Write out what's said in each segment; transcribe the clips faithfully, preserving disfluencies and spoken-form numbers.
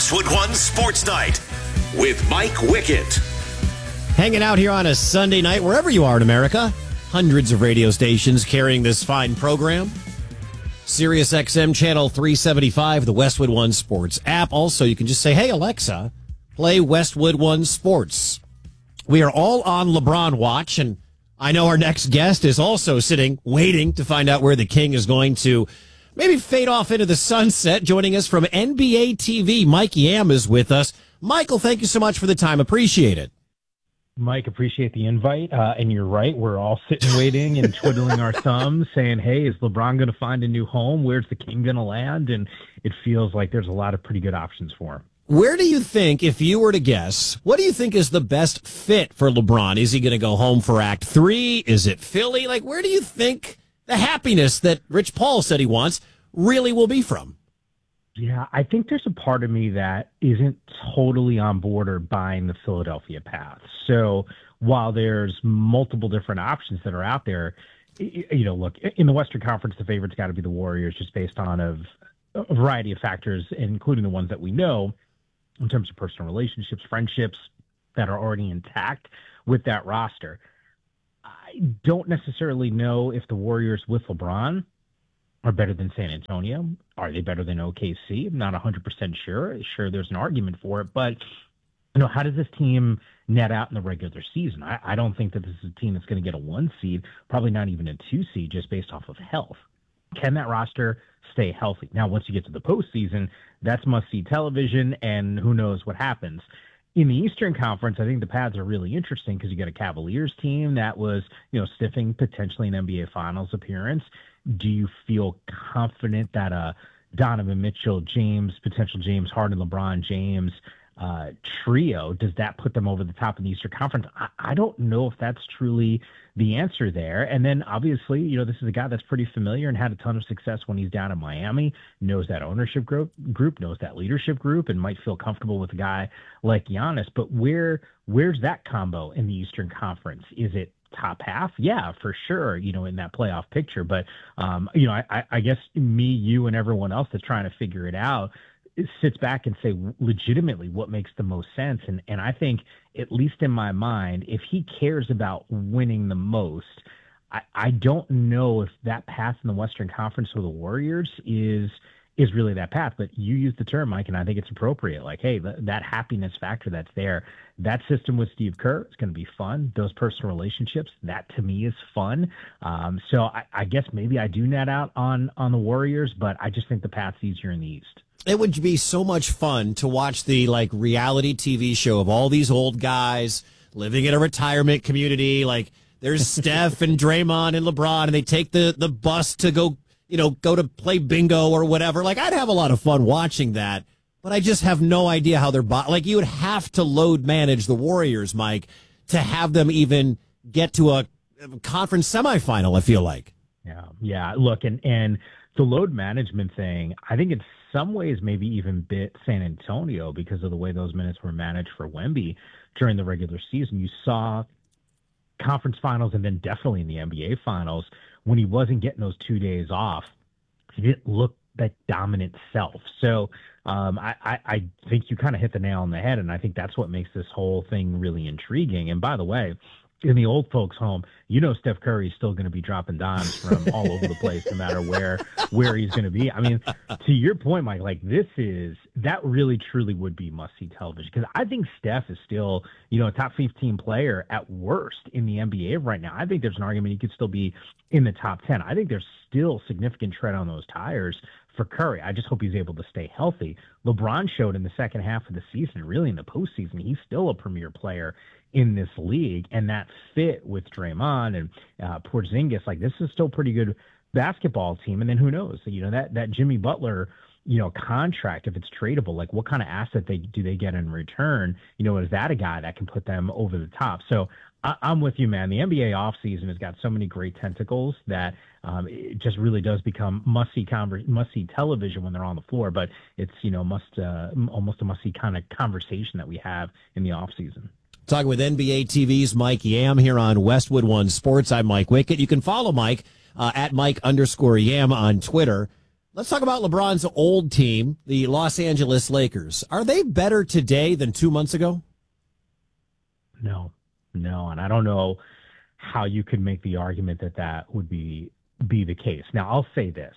Westwood One Sports Night with Mike Wickett. Hanging out here on a Sunday night, wherever you are in America. Hundreds of radio stations carrying this fine program. Sirius X M Channel three seventy-five, the Westwood One Sports app. Also, you can just say, hey, Alexa, play Westwood One Sports. We are all on LeBron watch, and I know our next guest is also sitting, waiting to find out where the King is going to maybe fade off into the sunset. Joining us from N B A T V, Mike Yam is with us. Michael, thank you so much for the time. Appreciate it. Mike, appreciate the invite. Uh, and you're right. We're all sitting, waiting, and twiddling our thumbs saying, hey, is LeBron going to find a new home? Where's the King going to land? And it feels like there's a lot of pretty good options for him. Where do you think, if you were to guess, what do you think is the best fit for LeBron? Is he going to go home for Act Three? Is it Philly? Like, where do you think the happiness that Rich Paul said he wants really will be from? Yeah, I think there's a part of me that isn't totally on board or buying the Philadelphia path. So while there's multiple different options that are out there, you know, look, in the Western Conference, the favorite's got to be the Warriors just based on of a variety of factors, including the ones that we know in terms of personal relationships, friendships that are already intact with that roster. I don't necessarily know if the Warriors with LeBron are better than San Antonio. Are they better than O K C? I'm not one hundred percent sure. Sure, there's an argument for it, but you know, how does this team net out in the regular season? I, I don't think that this is a team that's going to get a one seed, probably not even a two seed, just based off of health. Can that roster stay healthy? Now, once you get to the postseason, that's must-see television, and who knows what happens. In the Eastern Conference, I think the paths are really interesting because you got a Cavaliers team that was, you know, sniffing potentially an N B A Finals appearance. Do you feel confident that a Donovan Mitchell, James, potential James Harden, LeBron James uh, trio, does that put them over the top in the Eastern Conference? I, I don't know if that's truly the answer there. And then obviously, you know, this is a guy that's pretty familiar and had a ton of success when he's down in Miami, knows that ownership group, group knows that leadership group, and might feel comfortable with a guy like Giannis. But where where's that combo in the Eastern Conference? Is it top half? Yeah, for sure, you know, in that playoff picture. But, um, you know, I, I guess me, you, and everyone else that's trying to figure it out sits back and say legitimately what makes the most sense. And and I think, at least in my mind, if he cares about winning the most, I, I don't know if that path in the Western Conference with the Warriors is is really that path. But you used the term, Mike, and I think it's appropriate. Like, hey, th- that happiness factor that's there, that system with Steve Kerr is going to be fun. Those personal relationships, that to me is fun. Um, so I, I guess maybe I do net out on on the Warriors, but I just think the path's easier in the East. It would be so much fun to watch the like reality T V show of all these old guys living in a retirement community. Like there's Steph and Draymond and LeBron, and they take the, the bus to go, you know, go to play bingo or whatever. Like I'd have a lot of fun watching that, but I just have no idea how they're bo- like you would have to load manage the Warriors, Mike, to have them even get to a conference semifinal. I feel like. Yeah. Yeah. Look, and, and the load management thing, I think it's, some ways maybe even bit San Antonio because of the way those minutes were managed for Wemby during the regular season. You saw conference finals and then definitely in the N B A finals when he wasn't getting those two days off, he didn't look that dominant self. So um, I, I, I think you kind of hit the nail on the head, and I think that's what makes this whole thing really intriguing. And by the way, in the old folks' home, you know Steph Curry's still going to be dropping dimes from all over the place, no matter where where he's going to be. I mean, to your point, Mike, like this is that really truly would be must-see television because I think Steph is still, you know, a top fifteen player at worst in the N B A right now. I think there's an argument he could still be in the top ten. I think there's still significant tread on those tires for Curry. I just hope he's able to stay healthy. LeBron showed in the second half of the season, really in the postseason, he's still a premier player in this league, and that fit with Draymond and uh, Porzingis, like this is still a pretty good basketball team. And then who knows, you know, that, that Jimmy Butler, you know, contract, if it's tradable, like what kind of asset they do they get in return? You know, is that a guy that can put them over the top? So I, I'm with you, man. The N B A offseason has got so many great tentacles that um, it just really does become must-see conver- must-see television when they're on the floor. But it's, you know, must uh, almost a must-see kind of conversation that we have in the offseason. Talking with N B A T V's Mike Yam here on Westwood One Sports. I'm Mike Wickett. You can follow Mike uh, at Mike underscore Yam on Twitter. Let's talk about LeBron's old team, the Los Angeles Lakers. Are they better today than two months ago? No, no. And I don't know how you could make the argument that that would be, be the case. Now, I'll say this.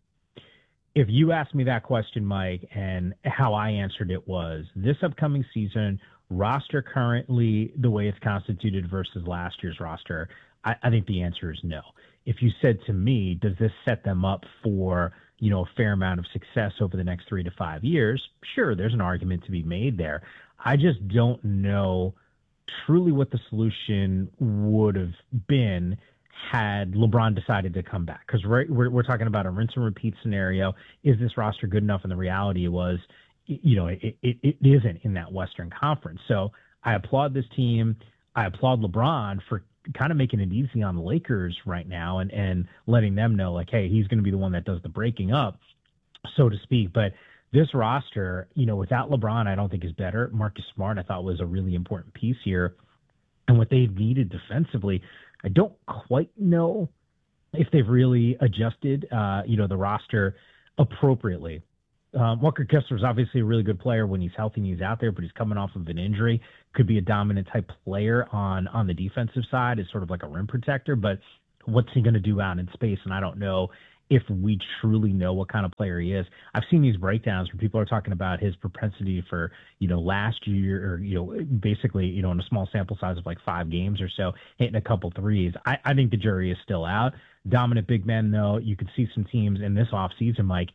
If you asked me that question, Mike, and how I answered it was this upcoming season, roster currently the way it's constituted versus last year's roster, I, I think the answer is no. If you said to me, does this set them up for, you know, a fair amount of success over the next three to five years? Sure, there's an argument to be made there. I just don't know truly what the solution would have been had LeBron decided to come back. Because right, we're, we're talking about a rinse and repeat scenario. Is this roster good enough? And the reality was, you know, it, it, it isn't in that Western Conference. So I applaud this team. I applaud LeBron for kind of making it easy on the Lakers right now and, and letting them know, like, hey, he's going to be the one that does the breaking up, so to speak. But this roster, you know, without LeBron, I don't think is better. Marcus Smart, I thought, was a really important piece here. And what they've needed defensively, I don't quite know if they've really adjusted, uh, you know, the roster appropriately. Um, Walker Kessler is obviously a really good player when he's healthy and he's out there, but he's coming off of an injury. Could be a dominant type player on on the defensive side, is sort of like a rim protector. But what's he going to do out in space? And I don't know if we truly know what kind of player he is. I've seen these breakdowns where people are talking about his propensity for, you know, last year, or, you know, basically, you know, in a small sample size of like five games or so, hitting a couple threes. I, I think the jury is still out. Dominant big men, though, you could see some teams in this offseason, like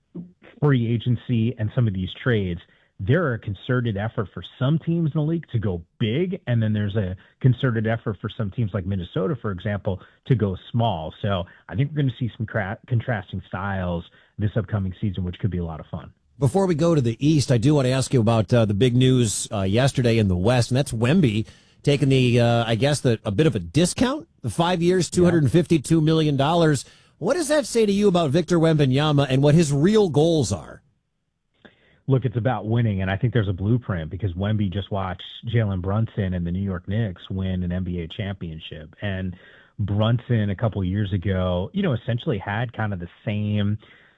free agency and some of these trades, there are a concerted effort for some teams in the league to go big, and then there's a concerted effort for some teams like Minnesota, for example, to go small. So I think we're going to see some cra- contrasting styles this upcoming season, which could be a lot of fun. Before we go to the East, I do want to ask you about uh, the big news uh, yesterday in the West, and that's Wemby taking the, uh, I guess, the, a bit of a discount, the five years, two hundred fifty-two million dollars. What does that say to you about Victor Wembanyama and what his real goals are? Look, it's about winning, and I think there's a blueprint because Wemby just watched Jalen Brunson and the New York Knicks win an N B A championship. And Brunson a couple years ago, you know, essentially had kind of the same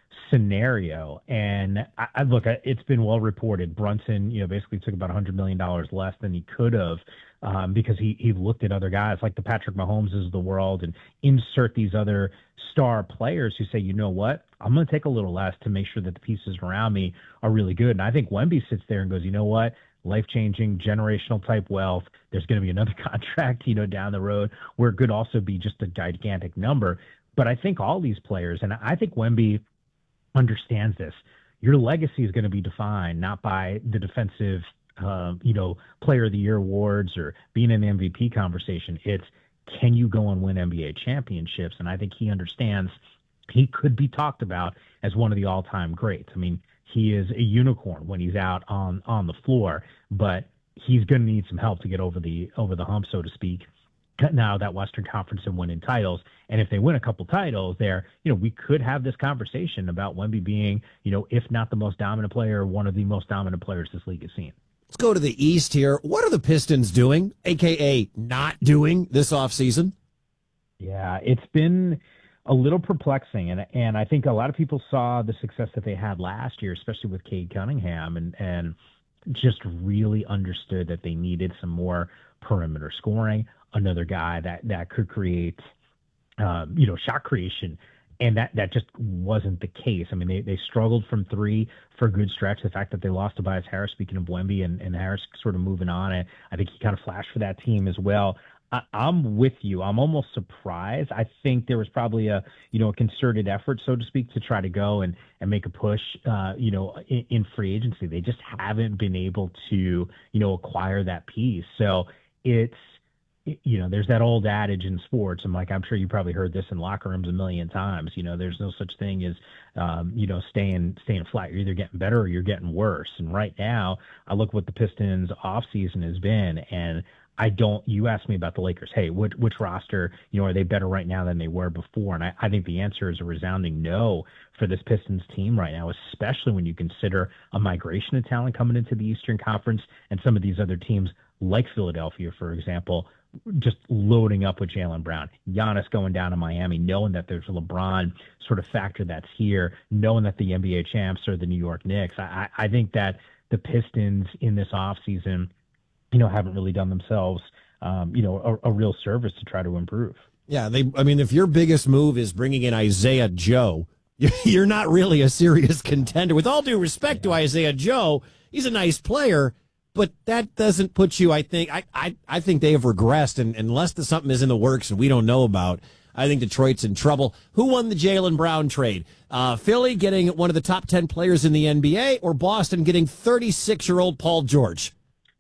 scenario. And I, I look, it's been well reported. Brunson, you know, basically took about one hundred million dollars less than he could have um, because he, he looked at other guys like the Patrick Mahomes of the world and insert these other star players who say, you know what, I'm going to take a little less to make sure that the pieces around me are really good. And I think Wemby sits there and goes, you know what, life-changing, generational type wealth. There's going to be another contract, you know, down the road where it could also be just a gigantic number. But I think all these players, and I think Wemby understands this, your legacy is going to be defined not by the defensive, uh, you know, player of the year awards or being in the M V P conversation. It's, can you go and win N B A championships? And I think he understands he could be talked about as one of the all-time greats. I mean, he is a unicorn when he's out on, on the floor, but he's going to need some help to get over the over the hump, so to speak, now that Western Conference and winning titles. And if they win a couple titles there, you know, we could have this conversation about Wemby being, you know, if not the most dominant player, one of the most dominant players this league has seen. Let's go to the East here. What are the Pistons doing, a k a not doing, this offseason? Yeah, it's been a little perplexing, and and I think a lot of people saw the success that they had last year, especially with Cade Cunningham, and, and just really understood that they needed some more perimeter scoring, another guy that, that could create, um, you know, shot creation. And that, that just wasn't the case. I mean, they, they struggled from three for a good stretch. The fact that they lost Tobias Harris, speaking of Wemby, and, and Harris sort of moving on, and I think he kind of flashed for that team as well. I, I'm with you. I'm almost surprised. I think there was probably a, you know, a concerted effort, so to speak, to try to go and, and make a push, uh, you know, in, in free agency. They just haven't been able to, you know, acquire that piece. So it's, you know, there's that old adage in sports, and Mike, I'm sure you probably heard this in locker rooms a million times. You know, there's no such thing as, um, you know, staying staying flat. You're either getting better or you're getting worse. And right now, I look what the Pistons' offseason has been, and I don't. You asked me about the Lakers. Hey, which, which roster, you know, are they better right now than they were before? And I, I think the answer is a resounding no for this Pistons team right now, especially when you consider a migration of talent coming into the Eastern Conference and some of these other teams like Philadelphia, for example, just loading up with Jaylen Brown. Giannis going down to Miami, knowing that there's a LeBron sort of factor that's here, knowing that the N B A champs are the New York Knicks. I, I think that the Pistons in this offseason, you know, haven't really done themselves, um, you know, a, a real service to try to improve. Yeah, they. I mean, if your biggest move is bringing in Isaiah Joe, you're not really a serious contender. With all due respect yeah. to Isaiah Joe, he's a nice player, but that doesn't put you, I think, I, I, I think they have regressed, and unless the, something is in the works and we don't know about, I think Detroit's in trouble. Who won the Jaylen Brown trade? Uh, Philly getting one of the top ten players in the N B A, or Boston getting thirty-six-year-old Paul George?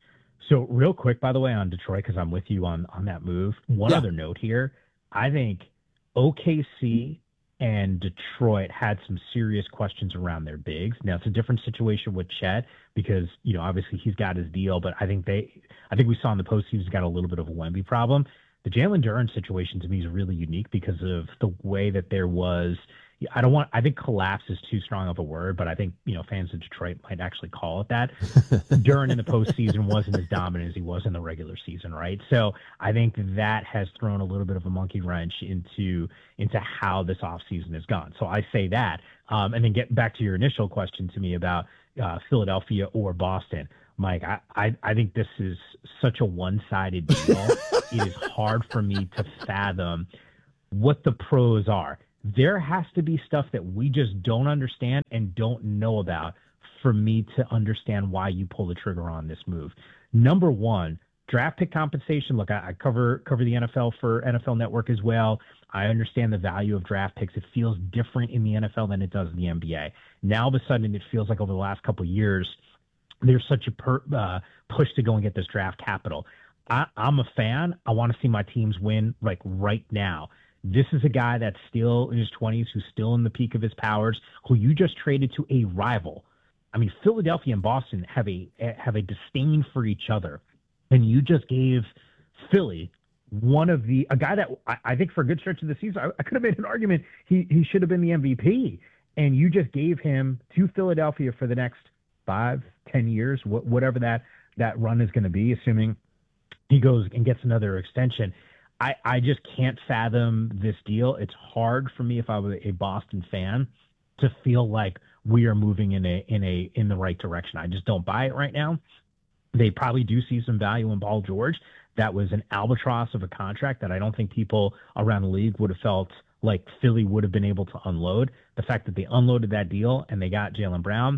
So real quick, by the way, on Detroit, because I'm with you on, on that move, one yeah. other note here. I think O K C and Detroit had some serious questions around their bigs. Now, it's a different situation with Chet because, you know, obviously he's got his deal, but I think they, I think we saw in the postseason he's got a little bit of a Wemby problem. The Jalen Duren situation to me is really unique because of the way that there was, I don't want, I think collapse is too strong of a word, but I think, you know, fans of Detroit might actually call it that. Duren in the postseason wasn't as dominant as he was in the regular season, right? So I think that has thrown a little bit of a monkey wrench into, into how this offseason has gone. So I say that. Um, and then get back to your initial question to me about uh, Philadelphia or Boston. Mike, I, I, I think this is such a one-sided deal. It is hard for me to fathom what the pros are. There has to be stuff that we just don't understand and don't know about for me to understand why you pull the trigger on this move. Number one, draft pick compensation. Look, I, I cover cover the N F L for N F L Network as well. I understand the value of draft picks. It feels different in the N F L than it does in the N B A. Now, all of a sudden, it feels like over the last couple of years, there's such a per, uh, push to go and get this draft capital. I, I'm a fan. I want to see my teams win like right now. This is a guy that's still in his twenties, who's still in the peak of his powers, who you just traded to a rival. I mean, Philadelphia and Boston have a have a disdain for each other, and you just gave Philly one of the a guy that I, I think for a good stretch of the season, I, I could have made an argument he he should have been the M V P, and you just gave him to Philadelphia for the next five, ten years, wh- whatever that that run is going to be, assuming he goes and gets another extension. I, I just can't fathom this deal. It's hard for me, if I were a Boston fan, to feel like we are moving in a in a in the right direction. I just don't buy it right now. They probably do see some value in Paul George. That was an albatross of a contract that I don't think people around the league would have felt like Philly would have been able to unload. The fact that they unloaded that deal and they got Jaylen Brown,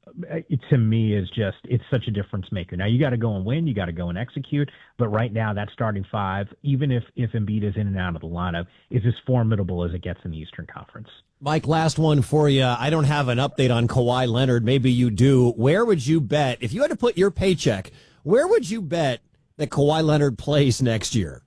it, to me, is just, it's such a difference maker. Now, you got to go and win. You got to go and execute. But right now, that starting five, even if, if Embiid is in and out of the lineup, is as formidable as it gets in the Eastern Conference. Mike, last one for you. I don't have an update on Kawhi Leonard. Maybe you do. Where would you bet, if you had to put your paycheck, where would you bet that Kawhi Leonard plays next year?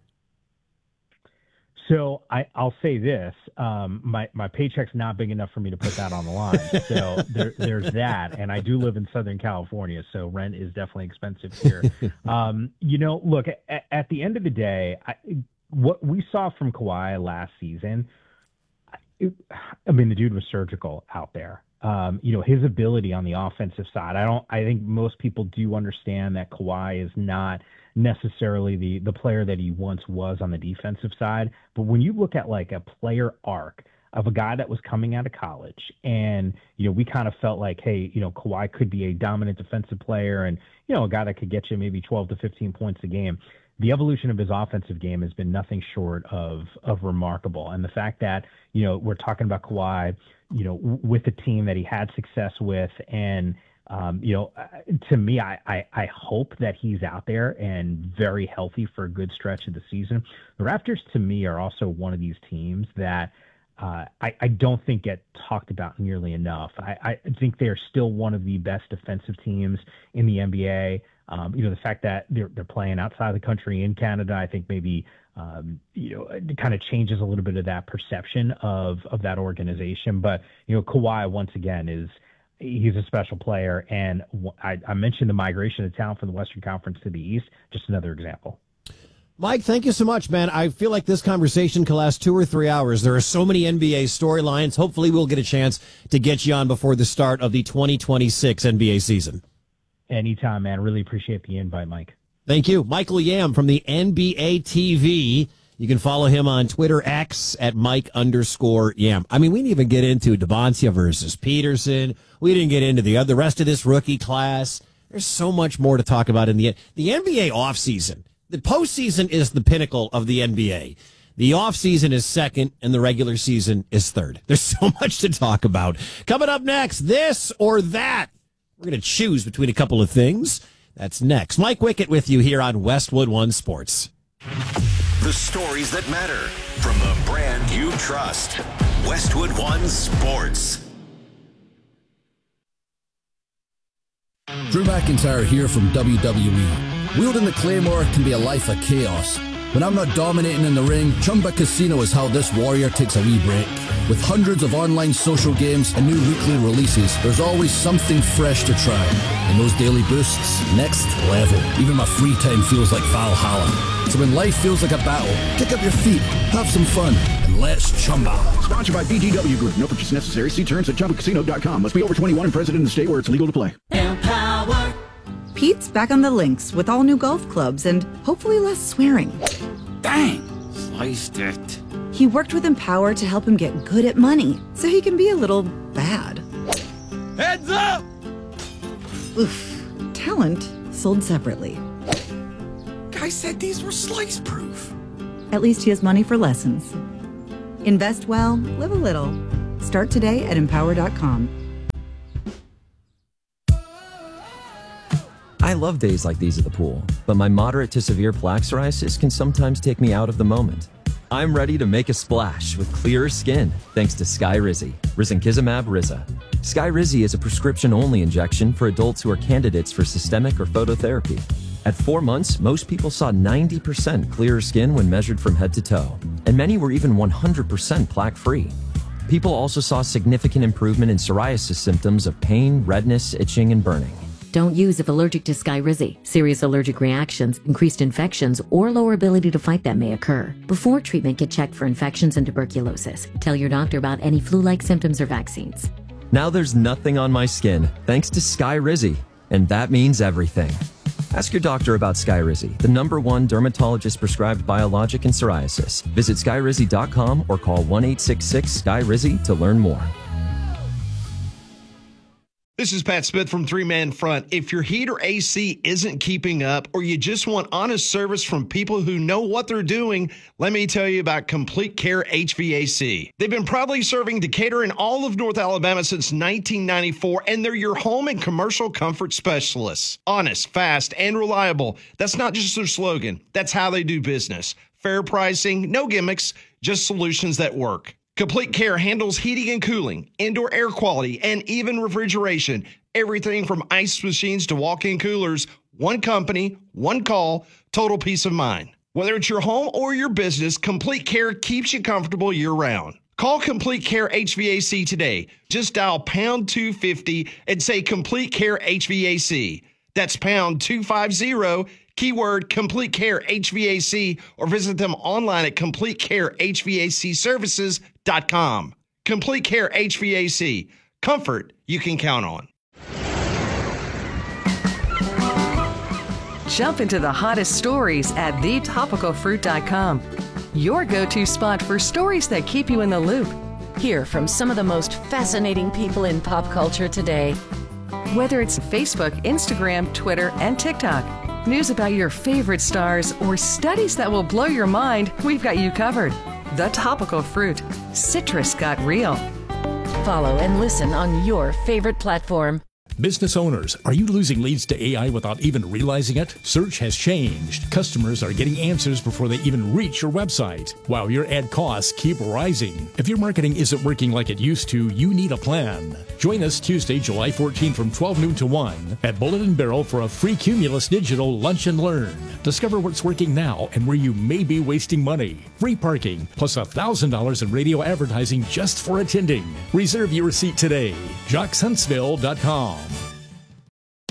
So I, I'll say this, um, my, my paycheck's not big enough for me to put that on the line. So there, there's that. And I do live in Southern California, so rent is definitely expensive here. um, you know, look, at, at the end of the day, I, what we saw from Kawhi last season, it, I mean, the dude was surgical out there. Um, you know, his ability on the offensive side, I don't, I think most people do understand that Kawhi is not necessarily the, the player that he once was on the defensive side. But when you look at like a player arc of a guy that was coming out of college and, you know, we kind of felt like, hey, you know, Kawhi could be a dominant defensive player and, you know, a guy that could get you maybe twelve to fifteen points a game. The evolution of his offensive game has been nothing short of, of remarkable. And the fact that, you know, we're talking about Kawhi, you know, w- with the team that he had success with. And, um, you know, to me, I, I, I hope that he's out there and very healthy for a good stretch of the season. The Raptors, to me, are also one of these teams that uh, I, I don't think get talked about nearly enough. I, I think they're still one of the best defensive teams in the N B A. Um, you know, the fact that they're they're playing outside the country in Canada, I think maybe, um, you know, it kind of changes a little bit of that perception of, of that organization. But, you know, Kawhi, once again, is he's a special player. And I, I mentioned the migration of talent from the Western Conference to the East, just another example. Mike, thank you so much, man. I feel like this conversation could last two or three hours. There are so many N B A storylines. Hopefully we'll get a chance to get you on before the start of the twenty twenty-six N B A season. Anytime, man. Really appreciate the invite, Mike. Thank you. Michael Yam from the N B A T V. You can follow him on Twitter X at Mike underscore Yam. I mean, we didn't even get into Devoncia versus Peterson. We didn't get into the other, the rest of this rookie class. There's so much more to talk about in the the N B A offseason. The postseason is the pinnacle of the N B A. The offseason is second, and the regular season is third. There's so much to talk about. Coming up next, this or that. We're going to choose between a couple of things. That's next. Mike Wickett with you here on Westwood One Sports. The stories that matter from the brand you trust. Westwood One Sports. Drew McIntyre here from W W E. Wielding the Claymore can be a life of chaos. When I'm not dominating in the ring, Chumba Casino is how this warrior takes a wee break. With hundreds of online social games and new weekly releases, there's always something fresh to try. And those daily boosts, next level. Even my free time feels like Valhalla. So when life feels like a battle, kick up your feet, have some fun, and let's Chumba. Sponsored by B G W Group. No purchase necessary. See terms at Chumba Casino dot com. Must be over twenty-one and present in the state where it's legal to play. Empower. Pete's back on the links with all new golf clubs and hopefully less swearing. Dang! Sliced it. He worked with Empower to help him get good at money, so he can be a little bad. Heads up! Oof. Talent sold separately. Guy said these were slice proof. At least he has money for lessons. Invest well, live a little. Start today at empower dot com. I love days like these at the pool, but my moderate to severe plaque psoriasis can sometimes take me out of the moment. I'm ready to make a splash with clearer skin thanks to Skyrizi, risankizumab Riza. Skyrizi is a prescription-only injection for adults who are candidates for systemic or phototherapy. At four months, most people saw ninety percent clearer skin when measured from head to toe, and many were even one hundred percent plaque-free. People also saw significant improvement in psoriasis symptoms of pain, redness, itching, and burning. Don't use if allergic to Skyrizi. Serious allergic reactions, increased infections, or lower ability to fight them may occur. Before treatment, get checked for infections and tuberculosis. Tell your doctor about any flu-like symptoms or vaccines. Now there's nothing on my skin thanks to Skyrizi, and that means everything. Ask your doctor about Skyrizi, the number one dermatologist-prescribed biologic in psoriasis. Visit skyrizi dot com or call one eight six six S K Y R I Z I to learn more. This is Pat Smith from Three Man Front. If your heat or A C isn't keeping up, or you just want honest service from people who know what they're doing, let me tell you about Complete Care H V A C. They've been proudly serving Decatur and all of North Alabama since nineteen ninety-four, and they're your home and commercial comfort specialists. Honest, fast, and reliable. That's not just their slogan. That's how they do business. Fair pricing, no gimmicks, just solutions that work. Complete Care handles heating and cooling, indoor air quality, and even refrigeration. Everything from ice machines to walk-in coolers. One company, one call, total peace of mind. Whether it's your home or your business, Complete Care keeps you comfortable year-round. Call Complete Care H V A C today. Just dial pound two fifty and say Complete Care H V A C. That's pound two fifty, keyword Complete Care H V A C, or visit them online at complete care h v a c services dot com. Complete Care H V A C. Comfort you can count on. Jump into the hottest stories at the topical fruit dot com. Your go-to spot for stories that keep you in the loop. Hear from some of the most fascinating people in pop culture today. Whether it's Facebook, Instagram, Twitter, and TikTok, news about your favorite stars, or studies that will blow your mind, we've got you covered. The Topical Fruit. Citrus got real. Follow and listen on your favorite platform. Business owners, are you losing leads to A I without even realizing it? Search has changed. Customers are getting answers before they even reach your website, while your ad costs keep rising. If your marketing isn't working like it used to, you need a plan. Join us Tuesday, July fourteenth from twelve noon to one at Bullet and Barrel for a free Cumulus Digital Lunch and Learn. Discover what's working now and where you may be wasting money. Free parking, plus one thousand dollars in radio advertising just for attending. Reserve your seat today. Jocks Huntsville dot com.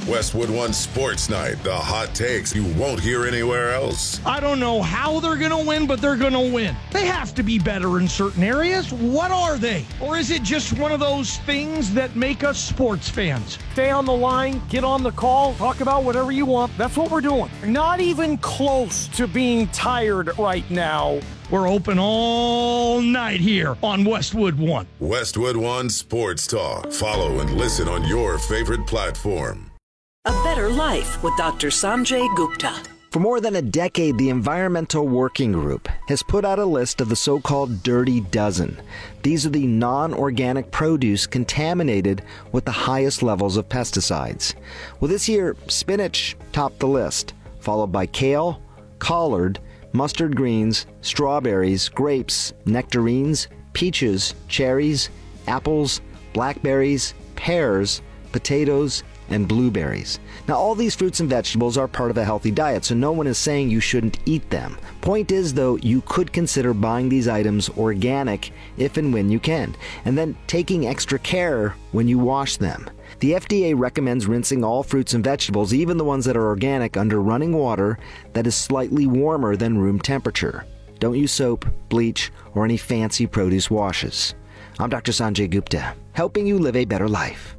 Westwood One Sports Night, the hot takes you won't hear anywhere else. I don't know how they're going to win, but they're going to win. They have to be better in certain areas. What are they? Or is it just one of those things that make us sports fans? Stay on the line, get on the call, talk about whatever you want. That's what we're doing. Not even close to being tired right now. We're open all night here on Westwood One. Westwood One Sports Talk. Follow and listen on your favorite platform. A Better Life with Doctor Sanjay Gupta. For more than a decade, the Environmental Working Group has put out a list of the so-called Dirty Dozen. These are the non-organic produce contaminated with the highest levels of pesticides. Well, this year, spinach topped the list, followed by kale, collard, mustard greens, strawberries, grapes, nectarines, peaches, cherries, apples, blackberries, pears, potatoes, and blueberries. Now, all these fruits and vegetables are part of a healthy diet, so no one is saying you shouldn't eat them. Point is, though, you could consider buying these items organic if and when you can, and then taking extra care when you wash them. The F D A recommends rinsing all fruits and vegetables, even the ones that are organic, under running water that is slightly warmer than room temperature. Don't use soap, bleach, or any fancy produce washes. I'm Doctor Sanjay Gupta, helping you live a better life.